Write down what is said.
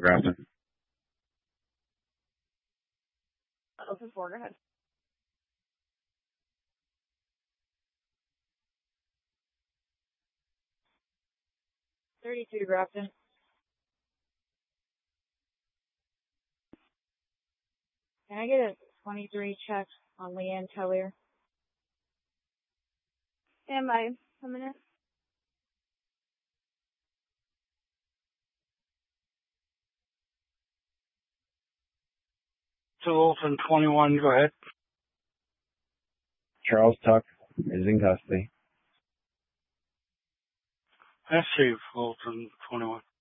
Grafton. Open 4, go ahead. .32 Grafton. Can I get a 23 check on Leanne Tellier? Stand by. A minute. Wilson 21, go ahead. Charles Tuck is in custody. That's Chief Wilson 21.